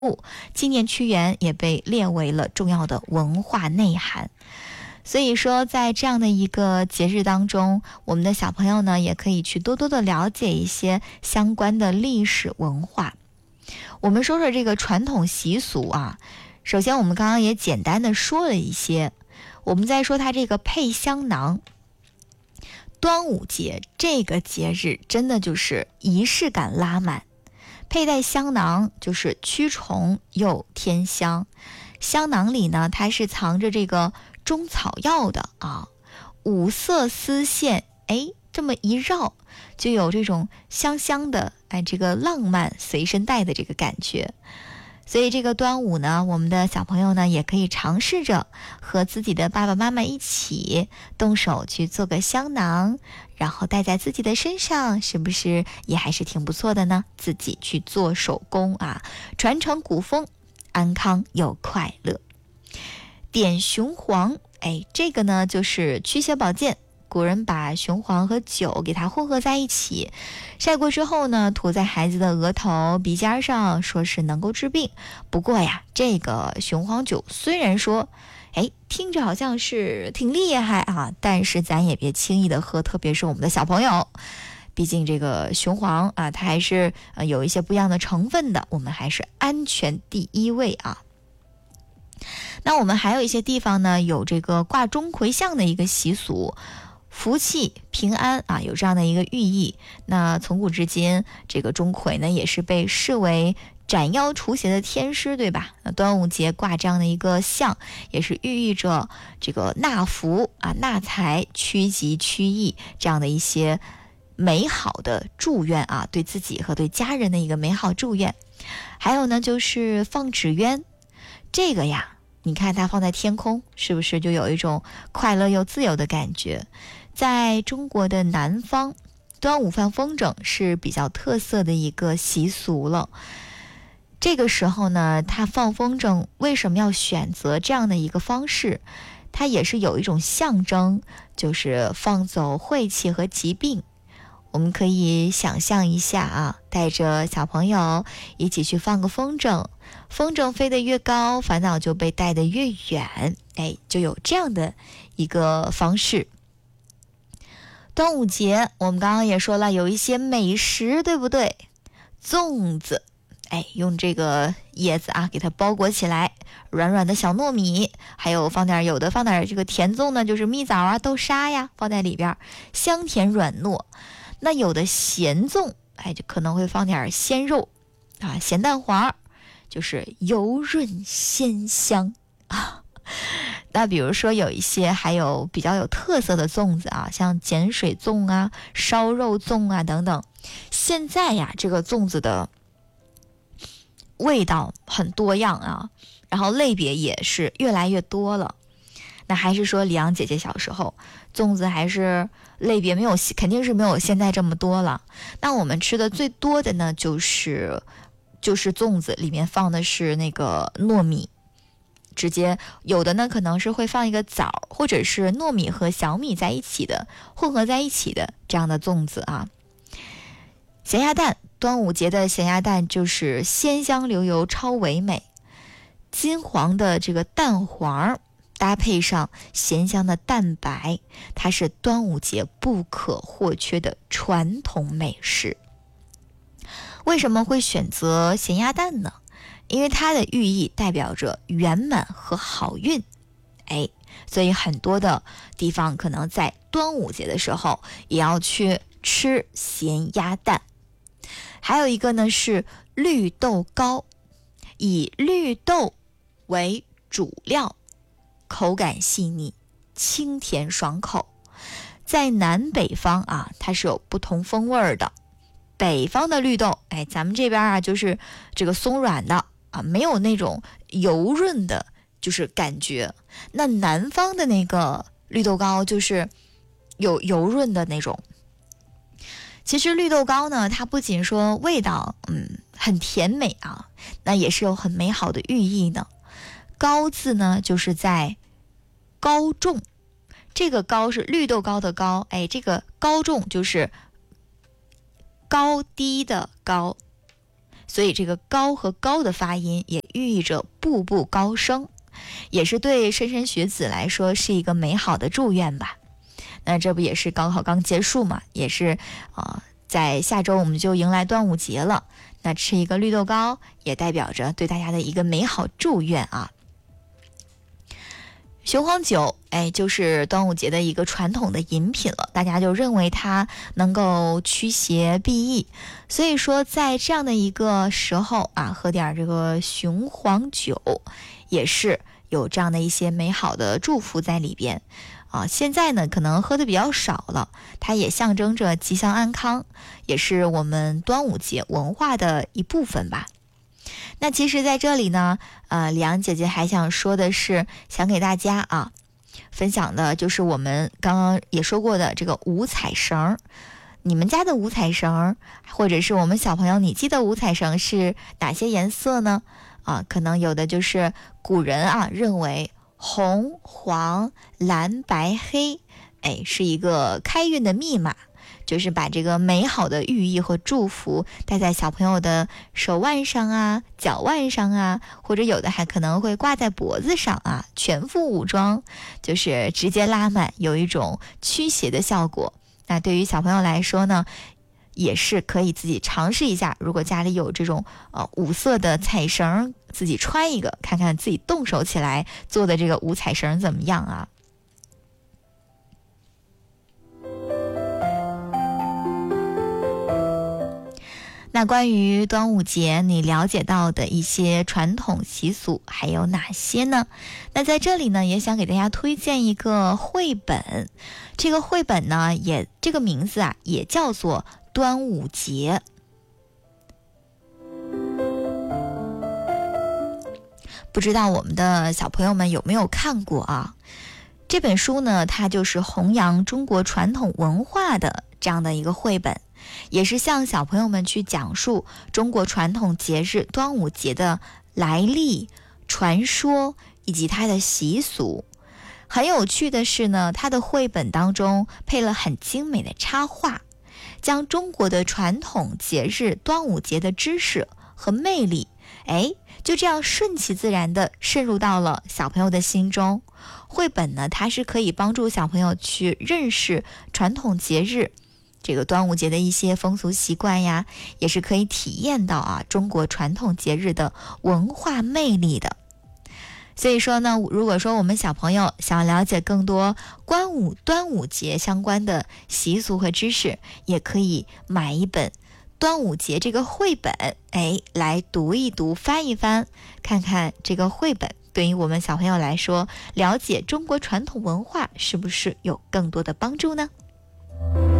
纪念屈原也被列为了重要的文化内涵。所以说在这样的一个节日当中，我们的小朋友呢也可以去多多的了解一些相关的历史文化。我们说说这个传统习俗啊，首先我们刚刚也简单的说了一些，我们再说它这个配香囊。端午节这个节日真的就是仪式感拉满，佩戴香囊就是驱虫又添香。香囊里呢，它是藏着这个中草药的啊，五色丝线，这么一绕，就有这种香香的这个浪漫随身带的这个感觉。所以这个端午呢，我们的小朋友呢也可以尝试着和自己的爸爸妈妈一起动手去做个香囊，然后戴在自己的身上，是不是也还是挺不错的呢？自己去做手工啊，传承古风，安康又快乐。点雄黄，这个呢就是驱邪保健。古人把雄黄和酒给它混合在一起，晒过之后呢，涂在孩子的额头、鼻尖上，说是能够治病。不过呀，这个雄黄酒虽然说听着好像是挺厉害啊，但是咱也别轻易的喝，特别是我们的小朋友，毕竟这个雄黄啊，它还是有一些不一样的成分的，我们还是安全第一位啊。那我们还有一些地方呢，有这个挂钟馗像的一个习俗，福气平安啊，有这样的一个寓意。那从古至今，这个钟馗呢也是被视为斩妖除邪的天师，对吧？那端午节挂这样的一个像，也是寓意着这个纳福啊、纳财、趋吉趋益这样的一些美好的祝愿啊，对自己和对家人的一个美好祝愿。还有呢，就是放纸鸢，这个呀，你看它放在天空，是不是就有一种快乐又自由的感觉？在中国的南方，端午放风筝是比较特色的一个习俗了。这个时候呢，它放风筝为什么要选择这样的一个方式？它也是有一种象征，就是放走晦气和疾病。我们可以想象一下啊，带着小朋友一起去放个风筝，风筝飞得越高，烦恼就被带得越远，就有这样的一个方式。端午节我们刚刚也说了，有一些美食，对不对？粽子，用这个叶子啊给它包裹起来，软软的小糯米，还有有的放点这个甜粽呢，就是蜜枣啊、豆沙呀，放在里边，香甜软糯。那有的咸粽，就可能会放点鲜肉啊，咸蛋黄，就是油润鲜香啊。那比如说有一些还有比较有特色的粽子啊，像碱水粽啊、烧肉粽啊等等。现在呀，这个粽子的味道很多样啊，然后类别也是越来越多了。那还是说李阳姐姐小时候，粽子还是类别肯定是没有现在这么多了。那我们吃的最多的呢，就是粽子里面放的是那个糯米，直接有的呢可能是会放一个枣，或者是糯米和小米在一起的，混合在一起的这样的粽子啊。咸鸭蛋，端午节的咸鸭蛋就是鲜香流油，超唯美。金黄的这个蛋黄搭配上咸香的蛋白，它是端午节不可或缺的传统美食。为什么会选择咸鸭蛋呢？因为它的寓意代表着圆满和好运，所以很多的地方可能在端午节的时候也要去吃咸鸭蛋。还有一个呢是绿豆糕，以绿豆为主料，口感细腻，清甜爽口。在南北方啊，它是有不同风味的。北方的绿豆，咱们这边啊就是这个松软的啊，没有那种油润的就是感觉。那南方的那个绿豆糕就是有油润的那种。其实绿豆糕呢，它不仅说味道很甜美啊，那也是有很美好的寓意呢。糕字呢就是在高重，这个高是绿豆糕的高，这个高重就是高低的高， 所以这个高和高的发音也寓意着步步高升，也是对莘莘学子来说是一个美好的祝愿吧。那这不也是高考刚结束嘛，也是在下周我们就迎来端午节了，那吃一个绿豆糕也代表着对大家的一个美好祝愿啊。雄黄酒就是端午节的一个传统的饮品了，大家就认为它能够驱邪避疫，所以说在这样的一个时候啊，喝点这个雄黄酒也是有这样的一些美好的祝福在里边啊。现在呢可能喝的比较少了，它也象征着吉祥安康，也是我们端午节文化的一部分吧。那其实在这里呢李阳姐姐还想说的是，想给大家分享的就是我们刚刚也说过的这个五彩绳。你们家的五彩绳，或者是我们小朋友你记得五彩绳是哪些颜色呢？可能有的就是古人认为红黄蓝白黑是一个开运的密码，就是把这个美好的寓意和祝福戴在小朋友的手腕上脚腕上或者有的还可能会挂在脖子上全副武装，就是直接拉满，有一种驱邪的效果。那对于小朋友来说呢，也是可以自己尝试一下，如果家里有这种五色的彩绳，自己穿一个看看自己动手起来做的这个五彩绳怎么样啊。那关于端午节你了解到的一些传统习俗还有哪些呢？那在这里呢也想给大家推荐一个绘本，这个绘本呢这个名字也叫做端午节。不知道我们的小朋友们有没有看过这本书呢它就是弘扬中国传统文化的这样的一个绘本，也是向小朋友们去讲述中国传统节日端午节的来历、传说以及它的习俗。很有趣的是呢，它的绘本当中配了很精美的插画，将中国的传统节日端午节的知识和魅力就这样顺其自然地渗入到了小朋友的心中。绘本呢它是可以帮助小朋友去认识传统节日这个端午节的一些风俗习惯呀，也是可以体验到中国传统节日的文化魅力的。所以说呢，如果说我们小朋友想了解更多端午节相关的习俗和知识，也可以买一本端午节这个绘本来读一读翻一翻，看看这个绘本对于我们小朋友来说了解中国传统文化是不是有更多的帮助呢？